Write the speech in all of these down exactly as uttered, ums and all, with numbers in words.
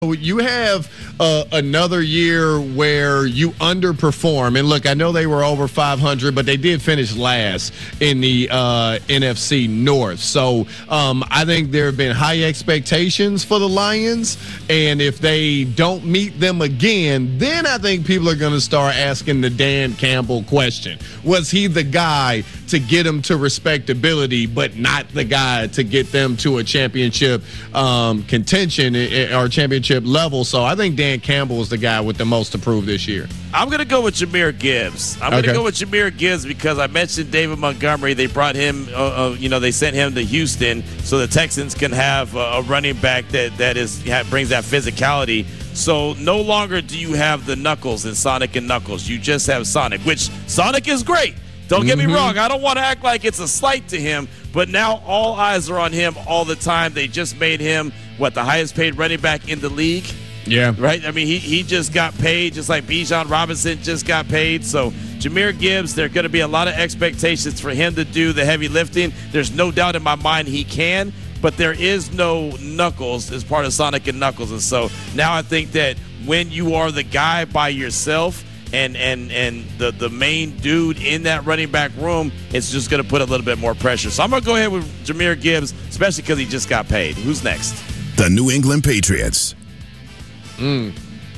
You have uh, another year where you underperform. And look, I know they were over five hundred, but they did finish last in the uh, N F C North. So um, I think there have been high expectations for the Lions. And if they don't meet them again, then I think people are going to start asking the Dan Campbell question. Was he the guy to get them to respectability, but not the guy to get them to a championship um, contention or championship level? So I think Dan Campbell is the guy with the most to prove this year. I'm going to go with Jahmyr Gibbs. I'm going to Okay. go with Jahmyr Gibbs because I mentioned David Montgomery. They brought him, uh, uh, you know, they sent him to Houston so the Texans can have a running back that that is brings that physicality. So no longer do you have the Knuckles and Sonic and Knuckles. You just have Sonic, which Sonic is great. Don't get me Mm-hmm. wrong. I don't want to act like it's a slight to him, but now all eyes are on him all the time. They just made him, what, the highest paid running back in the league? Yeah. Right? I mean, he, he just got paid just like Bijan Robinson just got paid. So Jahmyr Gibbs, there are going to be a lot of expectations for him to do the heavy lifting. There's no doubt in my mind he can, but there is no Knuckles as part of Sonic and Knuckles. And so now I think that when you are the guy by yourself, And and and the, the main dude in that running back room, it's just going to put a little bit more pressure. So I'm going to go ahead with Jahmyr Gibbs, especially because he just got paid. Who's next? The New England Patriots. Mm.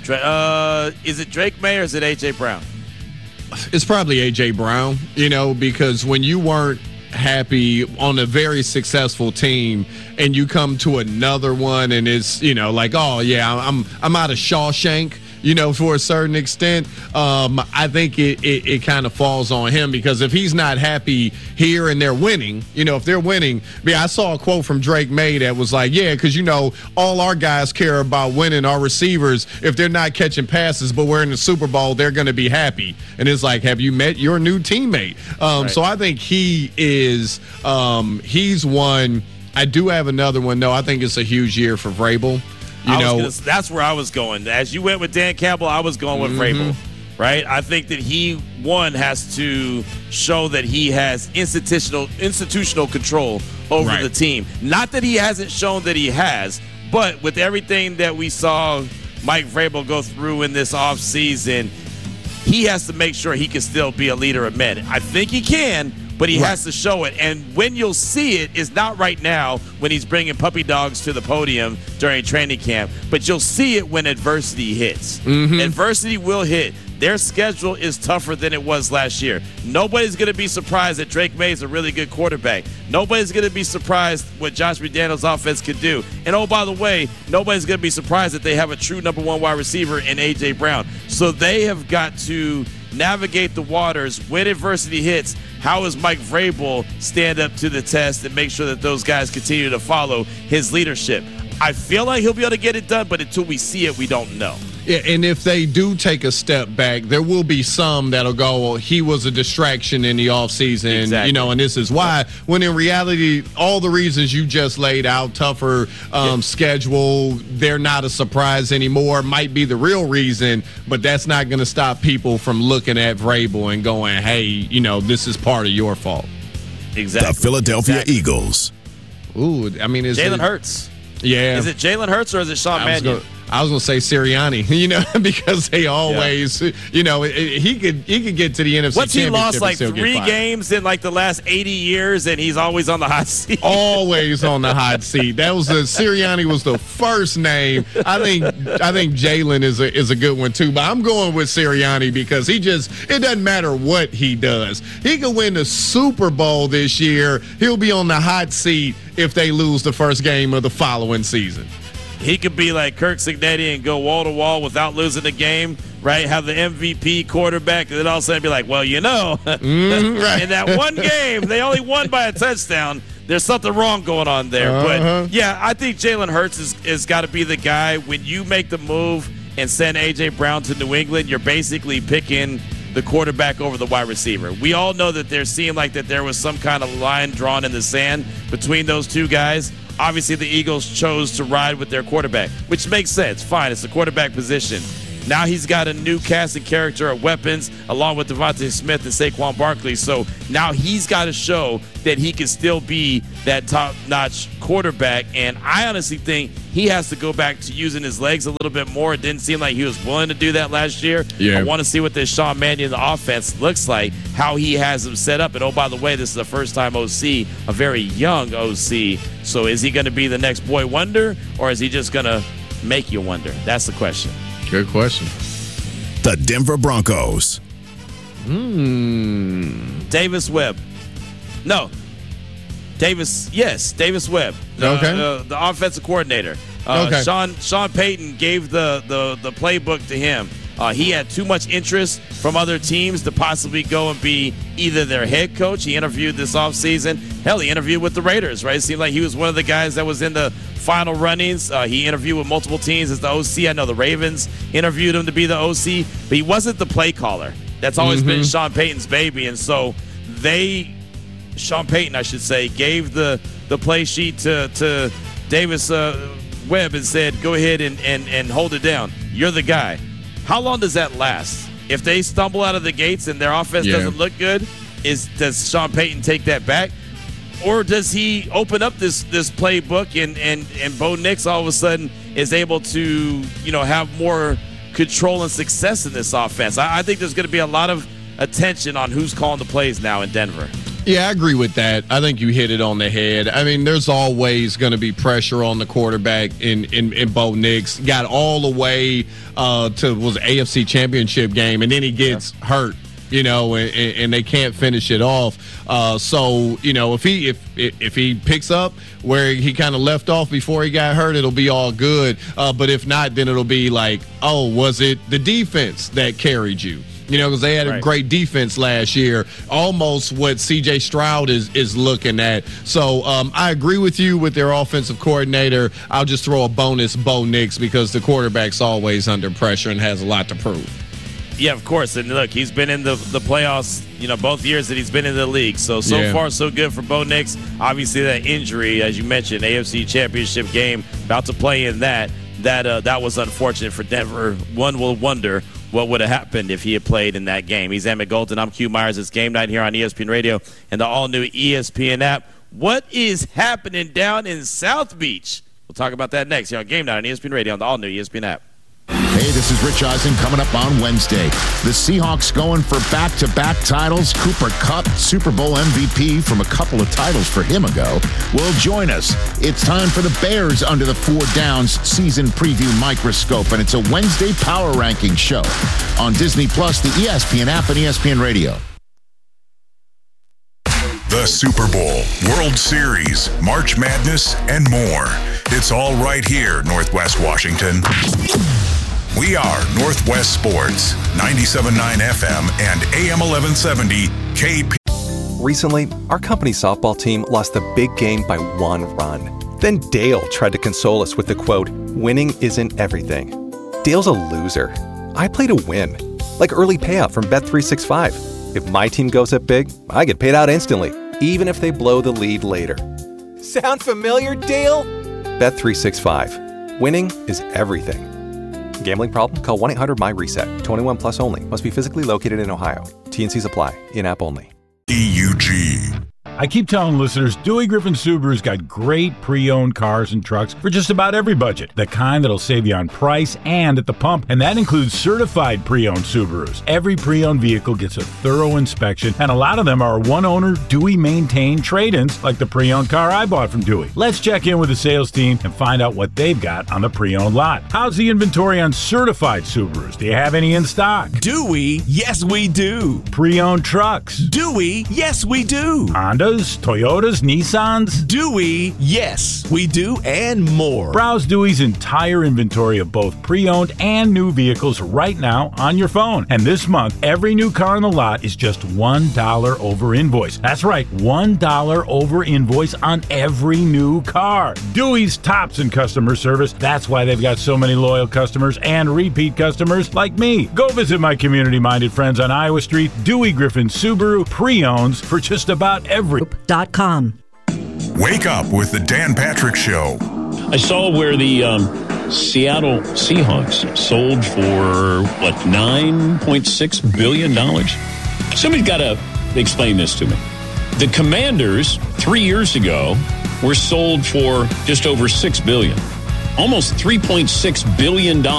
Uh, is it Drake May or is it A J. Brown? It's probably A J. Brown, you know, because when you weren't happy on a very successful team and you come to another one and it's, you know, like, oh, yeah, I'm I'm out of Shawshank, you know, for a certain extent, um, I think it, it, it kind of falls on him because if he's not happy here and they're winning, you know, if they're winning, yeah, I saw a quote from Drake May that was like, yeah, because, you know, all our guys care about winning, our receivers, if they're not catching passes, but we're in the Super Bowl, they're going to be happy. And it's like, have you met your new teammate? Um, right. So I think he is, um, he's one. I do have another one, though. I think it's a huge year for Vrabel. You I know, was gonna, that's where I was going. As you went with Dan Campbell, I was going with Mm-hmm. Vrabel, right? I think that he, one, has to show that he has institutional institutional control over Right. the team. Not that he hasn't shown that he has, but with everything that we saw Mike Vrabel go through in this offseason, he has to make sure he can still be a leader of men. I think he can, but he Right. has to show it. And when you'll see it is not right now when he's bringing puppy dogs to the podium during training camp, but you'll see it when adversity hits. Mm-hmm. Adversity will hit. Their schedule is tougher than it was last year. Nobody's going to be surprised that Drake May is a really good quarterback. Nobody's going to be surprised what Josh McDaniels' offense could do. And oh, by the way, nobody's going to be surprised that they have a true number one wide receiver in A J. Brown. So they have got to navigate the waters when adversity hits. How does Mike Vrabel stand up to the test and make sure that those guys continue to follow his leadership? I feel like he'll be able to get it done, but until we see it, we don't know. Yeah, and if they do take a step back, there will be some that'll go, well, he was a distraction in the offseason, Exactly. you know, and this is why. When in reality, all the reasons you just laid out, tougher um, Yeah. schedule, they're not a surprise anymore, might be the real reason, but that's not going to stop people from looking at Vrabel and going, hey, you know, this is part of your fault. Exactly. The Philadelphia Exactly. Eagles. Ooh, I mean, is Jalen it, Hurts. Yeah. Is it Jalen Hurts or is it Sean I was Mannion? gonna- I was gonna say Sirianni, you know, because they always, you know, it, it- he could he could get to the N F C What's he Championship lost and like still get three fired. games in like the last eighty years, and he's always on the hot seat. Always on the hot seat. That was the Sirianni was the first name. I think I think Jalen is a is a good one too. But I'm going with Sirianni because he just it doesn't matter what he does. He could win the Super Bowl this year. He'll be on the hot seat if they lose the first game of the following season. He could be like Kirk Cignetti and go wall to wall without losing the game, right? Have the M V P quarterback, and then all of a sudden be like, well, you know, Mm, right. in that one game, they only won by a touchdown. There's something wrong going on there. Uh-huh. But, yeah, I think Jalen Hurts is, is got to be the guy. When you make the move and send A J. Brown to New England, you're basically picking the quarterback over the wide receiver. We all know that there seemed like that there was some kind of line drawn in the sand between those two guys. Obviously, the Eagles chose to ride with their quarterback, which makes sense. Fine, it's the quarterback position. Now he's got a new cast and character of weapons, along with Devontae Smith and Saquon Barkley. So now he's got to show that he can still be that top-notch quarterback. And I honestly think he has to go back to using his legs a little bit more. It didn't seem like he was willing to do that last year. Yeah. I want to see what this Sean Mannion offense looks like, how he has him set up. And, oh, by the way, this is the first time O C, a very young O C. So is he going to be the next boy wonder, or is he just going to make you wonder? That's the question. Good question. The Denver Broncos. Hmm. Davis Webb. No. Davis, yes, Davis Webb, the, Okay. the, the offensive coordinator. Uh, Okay. Sean Sean Payton gave the, the, the playbook to him. Uh, he had too much interest from other teams to possibly go and be either their head coach. He interviewed this offseason. Hell, he interviewed with the Raiders, right? It seemed like he was one of the guys that was in the final runnings. Uh, he interviewed with multiple teams as the O C. I know the Ravens interviewed him to be the O C, but he wasn't the play caller. That's always Mm-hmm. been Sean Payton's baby. And so they... Sean Payton, I should say, gave the, the play sheet to, to Davis uh, Webb and said, go ahead and, and, and hold it down. You're the guy. How long does that last? If they stumble out of the gates and their offense Yeah. doesn't look good, is does Sean Payton take that back? Or does he open up this this playbook and, and, and Bo Nix all of a sudden is able to, you know, have more control and success in this offense? I, I think there's going to be a lot of attention on who's calling the plays now in Denver. Yeah, I agree with that. I think you hit it on the head. I mean, there's always going to be pressure on the quarterback in, in, in Bo Nix. Got all the way uh, to was A F C Championship game, and then he gets yeah. hurt, you know, and, and they can't finish it off. Uh, so, you know, if he if if he picks up where he kind of left off before he got hurt, it'll be all good. Uh, but if not, then it'll be like, oh, was it the defense that carried you? You know, because they had a right. great defense last year, almost what C J Stroud is is looking at. So um, I agree with you with their offensive coordinator. I'll just throw a bonus Bo Nix because the quarterback's always under pressure and has a lot to prove. Yeah, of course. And look, he's been in the, the playoffs, you know, both years that he's been in the league. So, so yeah. far, so good for Bo Nix. Obviously, that injury, as you mentioned, A F C Championship game, about to play in that. That uh, that was unfortunate for Denver. One will wonder what would have happened if he had played in that game. He's Emmett Golden. I'm Q Myers. It's Game Night here on E S P N Radio and the all-new E S P N app. What is happening down in South Beach? We'll talk about that next here on Game Night on E S P N Radio on the all-new E S P N app. Hey, this is Rich Eisen coming up on Wednesday. The Seahawks going for back-to-back titles. Cooper Kupp, Super Bowl M V P from a couple of titles for him ago, will join us. It's time for the Bears Under the Four Downs season preview microscope, and it's a Wednesday power ranking show on Disney Plus, the E S P N app, and E S P N Radio. The Super Bowl, World Series, March Madness, and more. It's all right here, Northwest Washington. We are Northwest Sports, ninety-seven point nine F M and A M eleven seventy K P. Recently, our company softball team lost the big game by one run. Then Dale tried to console us with the quote, "Winning isn't everything." Dale's a loser. I play to win. Like early payout from Bet three sixty-five. If my team goes up big, I get paid out instantly, even if they blow the lead later. Sound familiar, Dale? Bet three sixty-five. Winning is everything. Gambling problem? Call one eight hundred M Y reset. twenty-one plus only. Must be physically located in Ohio. T N Cs apply. In-app only. E U G. I keep telling listeners, Dewey Griffin Subaru's got great pre-owned cars and trucks for just about every budget. The kind that'll save you on price and at the pump, and that includes certified pre-owned Subarus. Every pre-owned vehicle gets a thorough inspection, and a lot of them are one-owner, Dewey-maintained trade-ins, like the pre-owned car I bought from Dewey. Let's check in with the sales team and find out what they've got on the pre-owned lot. How's the inventory on certified Subarus? Do you have any in stock? Dewey, yes we do. Pre-owned trucks? Dewey, yes we do. Hondas, Toyotas, Nissans? Dewey, yes, we do, and more. Browse Dewey's entire inventory of both pre-owned and new vehicles right now on your phone. And this month, every new car in the lot is just one dollar over invoice. That's right, one dollar over invoice on every new car. Dewey's tops in customer service. That's why they've got so many loyal customers and repeat customers like me. Go visit my community-minded friends on Iowa Street. Dewey Griffin Subaru pre-owns for just about every Dot com. Wake up with the Dan Patrick Show. I saw where the um, Seattle Seahawks sold for, what, nine point six billion dollars? Somebody's got to explain this to me. The Commanders, three years ago, were sold for just over six billion dollars. almost three point six billion dollars.